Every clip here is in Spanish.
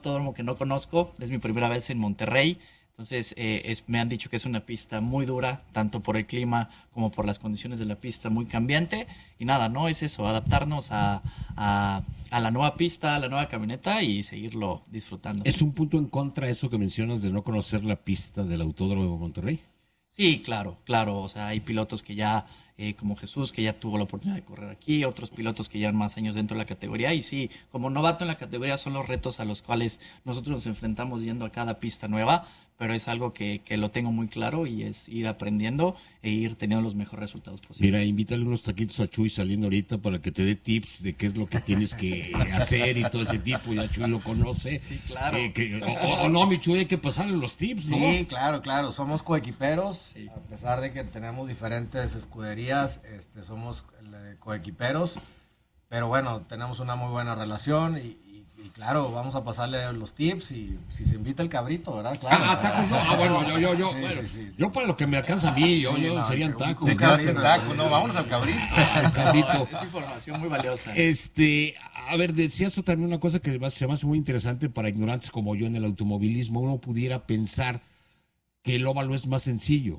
autódromo que no conozco, es mi primera vez en Monterrey, entonces me han dicho que es una pista muy dura, tanto por el clima como por las condiciones de la pista, muy cambiante, y nada, no es eso, adaptarnos a la nueva pista, a la nueva camioneta y seguirlo disfrutando. ¿Es un punto en contra eso que mencionas de no conocer la pista del Autódromo de Monterrey? Sí, claro, o sea, hay pilotos que ya, como Jesús, que ya tuvo la oportunidad de correr aquí, otros pilotos que llevan más años dentro de la categoría, y sí, como novato en la categoría son los retos a los cuales nosotros nos enfrentamos yendo a cada pista nueva, pero es algo que lo tengo muy claro y es ir aprendiendo e ir teniendo los mejores resultados posibles. Mira, invítale unos taquitos a Chuy saliendo ahorita para que te dé tips de qué es lo que tienes que hacer y todo ese tipo, ya Chuy lo conoce. Sí, claro. O no, mi Chuy, hay que pasarle los tips, ¿no? Sí, claro, somos coequiperos, Sí. a pesar de que tenemos diferentes escuderías, somos coequiperos, pero bueno, tenemos una muy buena relación y claro, vamos a pasarle los tips y si se invita el cabrito, ¿verdad? Claro. Tacos no. Bueno, yo, Sí. yo para lo que me alcanza a mí, no, serían un tacos. cabrito. No, vámonos al cabrito. El cabrito. Es información muy valiosa. A ver, decías tú también una cosa que se me hace muy interesante para ignorantes como yo en el automovilismo. Uno pudiera pensar que el óvalo es más sencillo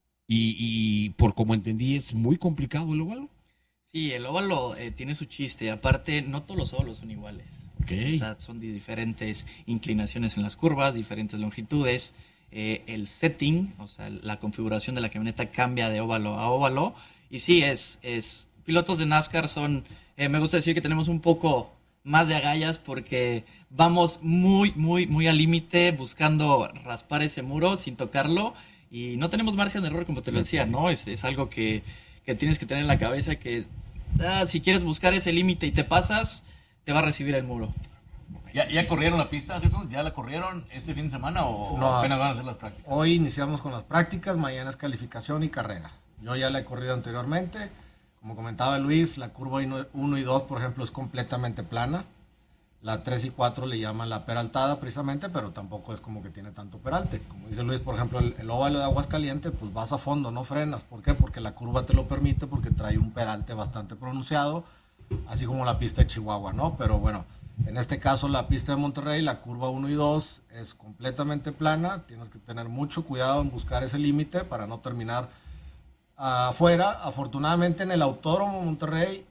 y por como entendí es muy complicado el óvalo. Sí, el óvalo tiene su chiste, aparte no todos los óvalos son iguales. Okay. O sea, son de diferentes inclinaciones en las curvas, diferentes longitudes. El setting, o sea, la configuración de la camioneta cambia de óvalo a óvalo. Y sí, pilotos de NASCAR me gusta decir que tenemos un poco más de agallas porque vamos muy al límite buscando raspar ese muro sin tocarlo y no tenemos margen de error, como te lo decía, ¿no? Es algo que tienes que tener en la cabeza que si quieres buscar ese límite y te pasas, te va a recibir el muro. ¿Ya corrieron la pista, Jesús? ¿Ya la corrieron este fin de semana o No, apenas van a hacer las prácticas? Hoy iniciamos con las prácticas, mañana es calificación y carrera. Yo ya la he corrido anteriormente. Como comentaba Luis, la curva 1 y 2, por ejemplo, es completamente plana. La 3 y 4 le llaman la peraltada precisamente, pero tampoco es como que tiene tanto peralte. Como dice Luis, por ejemplo, el óvalo de Aguascalientes, pues vas a fondo, no frenas. ¿Por qué? Porque la curva te lo permite, porque trae un peralte bastante pronunciado, así como la pista de Chihuahua, ¿no? Pero bueno, en este caso la pista de Monterrey, la curva 1 y 2 es completamente plana. Tienes que tener mucho cuidado en buscar ese límite para no terminar afuera. Afortunadamente en el Autódromo Monterrey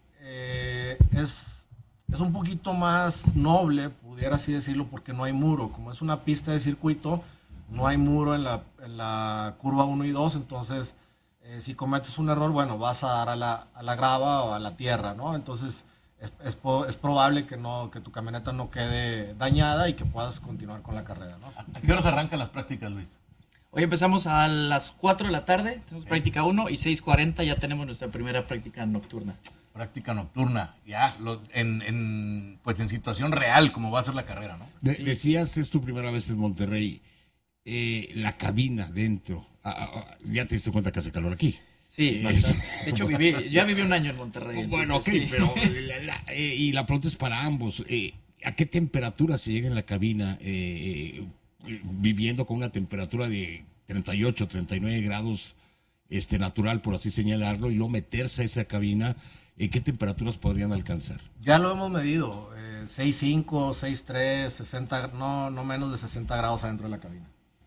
es un poquito más noble, pudiera así decirlo, porque no hay muro. Como es una pista de circuito, no hay muro en la curva 1 y 2, entonces si cometes un error, bueno, vas a dar a la grava o a la tierra, ¿no? Entonces es probable que tu camioneta no quede dañada y que puedas continuar con la carrera, ¿no? ¿A qué horas arrancan las prácticas, Luis? Hoy empezamos a las 4 de la tarde, tenemos práctica 1 y 6:40 ya tenemos nuestra primera práctica nocturna. Práctica nocturna, ya, pues en situación real, como va a ser la carrera, ¿no? Decías, es tu primera vez en Monterrey, la cabina dentro, ya te diste cuenta que hace calor aquí. Sí, bastante. De hecho ya viví un año en Monterrey. Bueno, ok, sí. pero y la pregunta es para ambos, ¿a qué temperatura se llega en la cabina viviendo con una temperatura de 38, 39 grados natural, por así señalarlo, y luego meterse a esa cabina? ¿Qué temperaturas podrían alcanzar? Ya lo hemos medido, 6.5, 6.3, 60, no menos de 60 grados adentro de la cabina.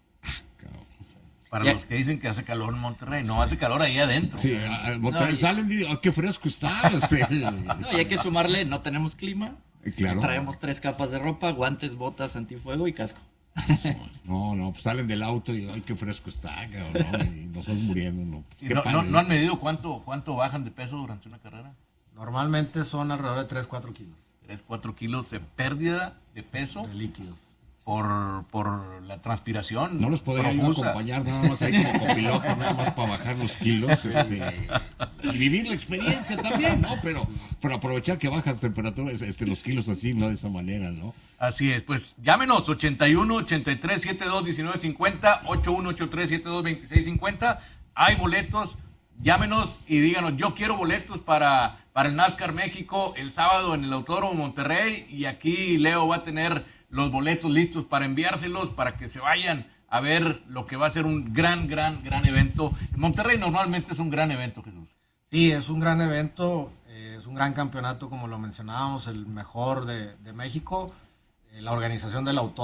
Para los que dicen que hace calor en Monterrey, no hace calor ahí adentro. Sí, Monterrey salen y dicen, qué fresco está. No, y hay que sumarle, no tenemos clima, Claro. traemos 3 capas de ropa, guantes, botas, antifuego y casco. No, pues salen del auto y ay, qué fresco está, cabrón, ¿no? Y nos estamos muriendo, ¿no? Sí, Qué ¿No padre. han medido cuánto bajan de peso durante una carrera? Normalmente son alrededor de 3-4 kilos 3-4 kilos de pérdida de peso de líquidos. por la transpiración. No los podría yo profusa. acompañar nada más ahí como copiloto, nada más para bajar los kilos, y vivir la experiencia también, ¿no? Pero aprovechar que bajas temperaturas, los kilos así, no de esa manera, ¿no? Así es, pues llámenos 81 83 72 19 50 81 83 72 26 50. Hay boletos, llámenos y díganos, yo quiero boletos para el NASCAR México el sábado en el Autódromo Monterrey, y aquí Leo va a tener los boletos listos para enviárselos para que se vayan a ver lo que va a ser un gran evento. Monterrey normalmente es un gran evento, Jesús. Sí, es un gran evento, es un gran campeonato, como lo mencionábamos, el mejor de México. la organización del autódromo